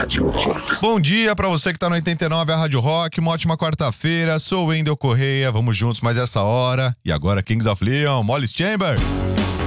Rádio Rock. Bom dia pra você que tá no 89, a Rádio Rock. Uma ótima quarta-feira. Sou o Wendel Correia. Vamos juntos mais essa hora. E agora Kings of Leon, Molly Chamber.